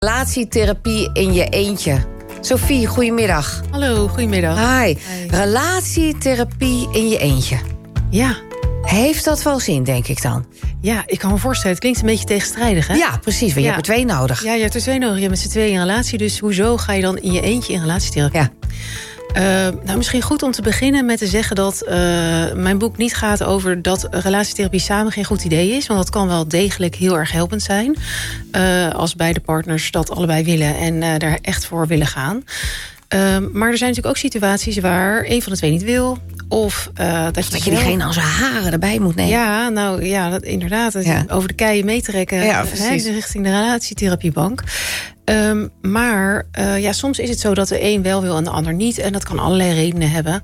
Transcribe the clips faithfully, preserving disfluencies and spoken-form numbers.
Relatietherapie in je eentje. Sophie, goedemiddag. Hallo, goedemiddag. Hi. Hi. Relatietherapie in je eentje. Ja. Heeft dat wel zin, denk ik dan? Ja, ik kan me voorstellen, het klinkt een beetje tegenstrijdig, hè? Ja, precies, want je ja. hebt er twee nodig. Ja, je hebt er twee nodig. Je hebt met z'n tweeën in een relatie, dus hoezo ga je dan in je eentje in relatietherapie? Ja. Uh, nou, misschien goed om te beginnen met te zeggen dat uh, mijn boek niet gaat over dat relatietherapie samen geen goed idee is. Want dat kan wel degelijk heel erg helpend zijn. Uh, als beide partners dat allebei willen en uh, daar echt voor willen gaan. Uh, maar er zijn natuurlijk ook situaties waar een van de twee niet wil. Of uh, dat je, dat je diegene als haren erbij moet nemen. Ja, nou ja, dat, inderdaad. Ja. Over de keien meetrekken ja, hè, richting de relatietherapiebank. Um, maar uh, ja, soms is het zo dat de een wel wil en de ander niet. En dat kan allerlei redenen hebben.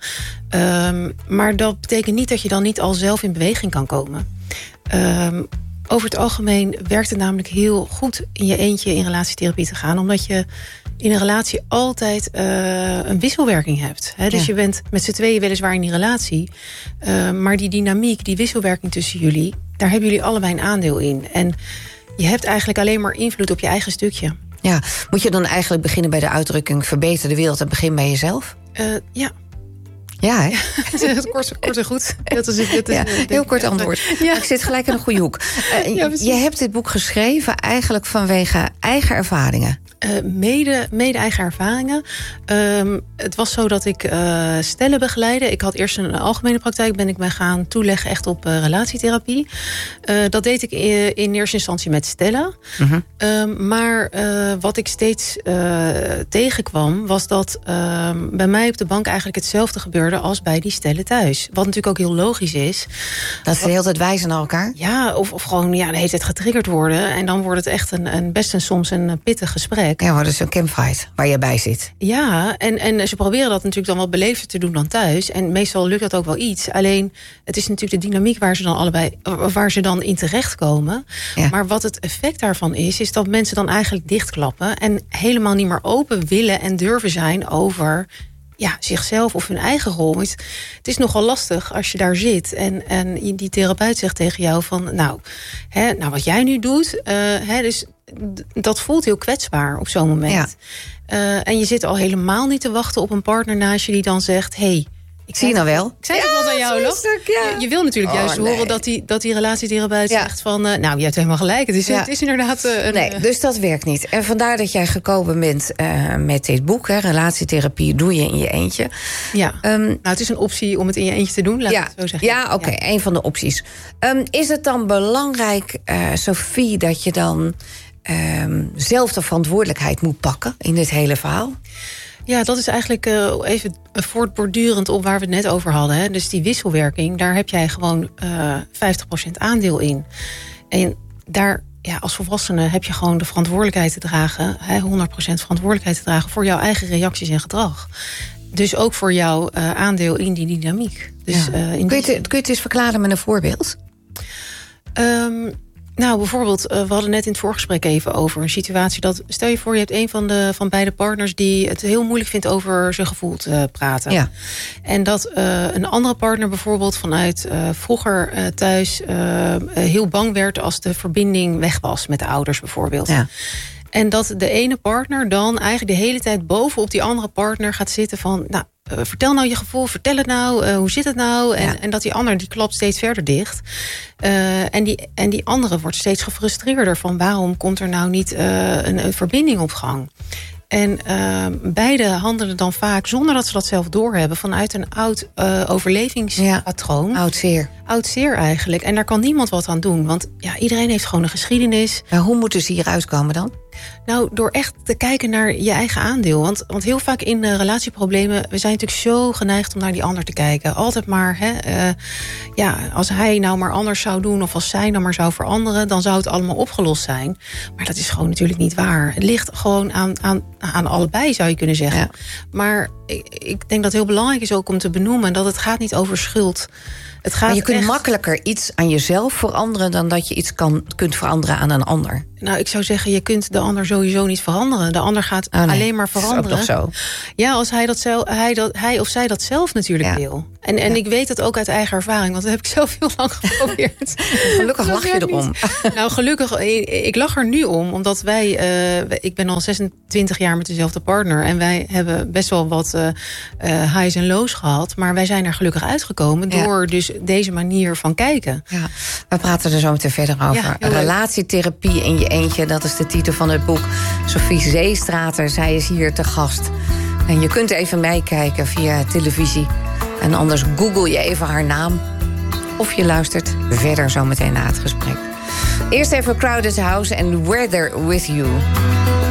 Um, maar dat betekent niet dat je dan niet al zelf in beweging kan komen. Um, over het algemeen werkt het namelijk heel goed in je eentje in relatietherapie te gaan. Omdat je in een relatie altijd uh, een wisselwerking hebt. Hè? Dus ja. je bent met z'n tweeën weliswaar in die relatie. Uh, maar die dynamiek, die wisselwerking tussen jullie, daar hebben jullie allebei een aandeel in. En je hebt eigenlijk alleen maar invloed op je eigen stukje. Ja, moet je dan eigenlijk beginnen bij de uitdrukking verbeter de wereld en begin bij jezelf? Uh, ja. Ja, hè? kort, kort en goed. Dat is, dat is, ja, heel kort antwoord. Ja. Ik zit gelijk in een goede hoek. Uh, ja, je hebt dit boek geschreven eigenlijk vanwege eigen ervaringen. Uh, mede, mede eigen ervaringen. Um, het was zo dat ik uh, stellen begeleidde. Ik had eerst een algemene praktijk. Ben ik me gaan toeleggen echt op uh, relatietherapie. Uh, dat deed ik in, in eerste instantie met stellen. Uh-huh. Um, maar uh, wat ik steeds uh, tegenkwam, was dat uh, bij mij op de bank eigenlijk hetzelfde gebeurde als bij die stellen thuis. Wat natuurlijk ook heel logisch is. Dat ze de hele tijd wijzen naar elkaar? Ja, of, of gewoon ja, de hele tijd getriggerd worden. En dan wordt het echt een, een best een soms een pittig gesprek. Ja, maar dat is een campfight waar je bij zit. Ja, en, en ze proberen dat natuurlijk dan wat beleefder te doen dan thuis. En meestal lukt dat ook wel iets. Alleen, het is natuurlijk de dynamiek waar ze dan allebei, waar ze dan in terechtkomen. Ja. Maar wat het effect daarvan is, is dat mensen dan eigenlijk dichtklappen en helemaal niet meer open willen en durven zijn over ja, zichzelf of hun eigen rol. Het, het is nogal lastig als je daar zit en, en die therapeut zegt tegen jou van, nou, hè, nou wat jij nu doet, uh, hè, dus dat voelt heel kwetsbaar op zo'n moment. Ja. Uh, en je zit al helemaal niet te wachten op een partner naast je die dan zegt, hey, ik zie je nou wel. Ik zei ja, toch wat aan jou, Lof? Ja. Je, je wil natuurlijk oh, juist nee. horen dat die, dat die relatietherapeut ja. zegt van, uh, nou, je hebt helemaal gelijk. Het is, ja. het is inderdaad Uh, een, nee, dus dat werkt niet. En vandaar dat jij gekomen bent uh, met dit boek. Hè, relatietherapie doe je in je eentje. Ja, um, nou, het is een optie om het in je eentje te doen, laat ja, ik het zo zeggen. Ja, oké, okay, ja. een van de opties. Um, is het dan belangrijk, uh, Sophie, dat je dan Um, zelf de verantwoordelijkheid moet pakken in dit hele verhaal? Ja, dat is eigenlijk uh, even voortbordurend op waar we het net over hadden. Hè. Dus die wisselwerking, daar heb jij gewoon uh, vijftig procent aandeel in. En daar, ja, als volwassene heb je gewoon de verantwoordelijkheid te dragen, hè, honderd procent verantwoordelijkheid te dragen voor jouw eigen reacties en gedrag. Dus ook voor jouw uh, aandeel in die dynamiek. Dus, ja. uh, in kun, je het, kun je het eens verklaren met een voorbeeld? Um, Nou, bijvoorbeeld, uh, we hadden net in het voorgesprek even over een situatie dat, stel je voor, je hebt een van de van beide partners die het heel moeilijk vindt over zijn gevoel te praten. Ja. En dat uh, een andere partner bijvoorbeeld vanuit uh, vroeger uh, thuis uh, heel bang werd als de verbinding weg was met de ouders bijvoorbeeld. Ja. En dat de ene partner dan eigenlijk de hele tijd bovenop die andere partner gaat zitten van, nou, Uh, vertel nou je gevoel, vertel het nou, uh, hoe zit het nou? En, ja. en dat die ander, die klapt steeds verder dicht. Uh, en, die, en die andere wordt steeds gefrustreerder van, waarom komt er nou niet uh, een, een verbinding op gang? En uh, beide handelen dan vaak, zonder dat ze dat zelf doorhebben, vanuit een oud uh, overlevingspatroon. Ja, oud zeer. Oud zeer eigenlijk. En daar kan niemand wat aan doen. Want ja, iedereen heeft gewoon een geschiedenis. Maar hoe moeten ze hieruit komen dan? Nou, door echt te kijken naar je eigen aandeel. Want, want heel vaak in uh, relatieproblemen, we zijn natuurlijk zo geneigd om naar die ander te kijken. Altijd maar, hè, uh, ja, als hij nou maar anders zou doen, of als zij nou maar zou veranderen, dan zou het allemaal opgelost zijn. Maar dat is gewoon natuurlijk niet waar. Het ligt gewoon aan, aan, aan allebei, zou je kunnen zeggen. Ja. Maar ik, ik denk dat het heel belangrijk is ook om te benoemen... dat het gaat niet over schuld. Het gaat maar je kunt echt... makkelijker iets aan jezelf veranderen... dan dat je iets kan, kunt veranderen aan een ander. Nou, ik zou zeggen, je kunt de ander sowieso niet veranderen. De ander gaat oh, nee. alleen maar veranderen. Dat is ook nog zo. Ja, als hij, dat zelf, hij, dat, hij of zij dat zelf natuurlijk ja. wil. En, en ja. ik weet dat ook uit eigen ervaring... want dat heb ik zelf heel lang geprobeerd. Gelukkig lach je erom. Nou, gelukkig, ik, ik lach er nu om. Omdat wij, uh, ik ben al zesentwintig jaar met dezelfde partner... en wij hebben best wel wat uh, uh, highs en lows gehad... maar wij zijn er gelukkig uitgekomen... Ja. door dus deze manier van kijken. Ja, we praten er zo meteen verder over. Ja, relatietherapie in je eentje, dat is de titel van het boek. Sophie Zeestrater, zij is hier te gast. En je kunt even meekijken via televisie. En anders google je even haar naam. Of je luistert verder zo meteen na het gesprek. Eerst even Crowded House en Weather With You.